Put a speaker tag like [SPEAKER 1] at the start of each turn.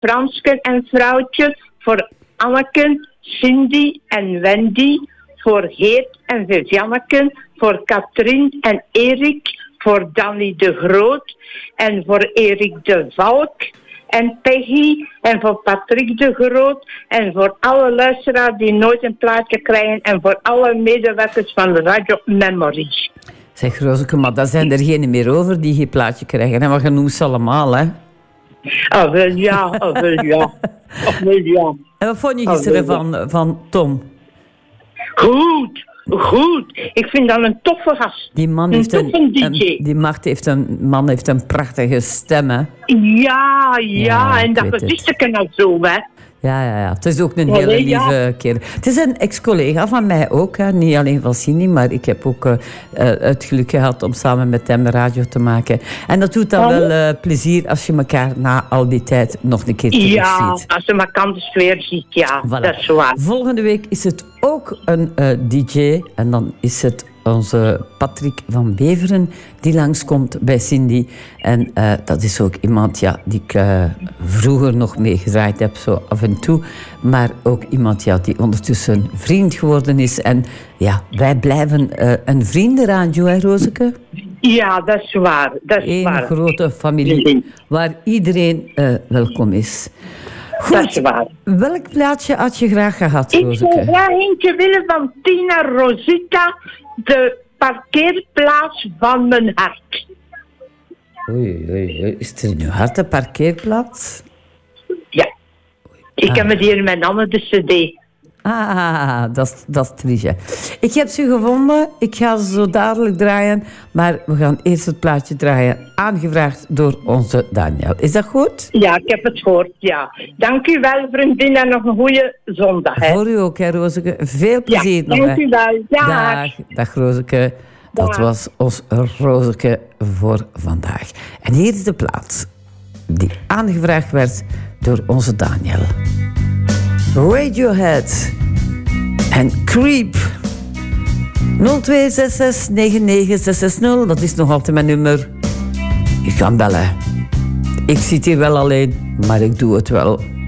[SPEAKER 1] Franske en vrouwtje, voor Anneke, Cindy en Wendy, voor Geert en Vivianneke, voor Katrien en Erik, voor Danny de Groot en voor Erik de Valk en Peggy en voor Patrick de Groot en voor alle luisteraars die nooit een plaatje krijgen en voor alle medewerkers van de Radio Memory.
[SPEAKER 2] Zeg Roseke, maar daar zijn er geen meer over die geen plaatje krijgen. En wat genoemd ze allemaal, hè?
[SPEAKER 1] Ah, wel ja, ah, wel ja. Ah, wel ja.
[SPEAKER 2] En wat vond je gisteren van Tom?
[SPEAKER 1] Goed. Ik vind dat een toffe gast.
[SPEAKER 2] Die man heeft een prachtige stem, hè?
[SPEAKER 1] Ja, en dat gezichtje nou zo, hè?
[SPEAKER 2] Ja. Het is ook een hele lieve kerel. Het is een ex-collega van mij ook, hè. Niet alleen van Cindy, maar ik heb ook het geluk gehad om samen met hem radio te maken. En dat doet dan wel plezier als je elkaar na al die tijd nog een keer terugziet.
[SPEAKER 1] Ja, als je elkaar dus weer ziet, ja. Voilà. Dat is waar.
[SPEAKER 2] Volgende week is het ook een DJ en dan is het onze Patrick van Beveren die langskomt bij Cindy. En dat is ook iemand die ik vroeger nog meegedraaid heb, zo af en toe. Maar ook iemand die ondertussen vriend geworden is. En ja, wij blijven een vriendenradio, hè, Roseke?
[SPEAKER 1] Ja, dat is waar.
[SPEAKER 2] Eén grote familie waar iedereen welkom is. Goed,
[SPEAKER 1] dat is waar.
[SPEAKER 2] Welk plaatje had je graag gehad, Roseke?
[SPEAKER 1] Ik zou graag eentje willen van Tina Rosita, de parkeerplaats van mijn hart.
[SPEAKER 2] Oei. Is er in uw hart een parkeerplaats?
[SPEAKER 1] Ja. Ik heb het hier in mijn handen, de cd.
[SPEAKER 2] Dat is trieste. Ik heb ze gevonden. Ik ga ze zo dadelijk draaien. Maar we gaan eerst het plaatje draaien. Aangevraagd door onze Daniel. Is dat goed?
[SPEAKER 1] Ja, ik heb het gehoord, ja. Dank u wel, vriendin. En nog een goede zondag. Hè.
[SPEAKER 2] Voor u ook, hè, Roseke. Veel plezier nog.
[SPEAKER 1] Dank u wel.
[SPEAKER 2] Dag, Roseke. Dat was ons Roseke voor vandaag. En hier is de plaats die aangevraagd werd door onze Daniel. Radiohead en Creep. 0266996660, dat is nog altijd mijn nummer. Je kan bellen. Ik zit hier wel alleen, maar ik doe het wel.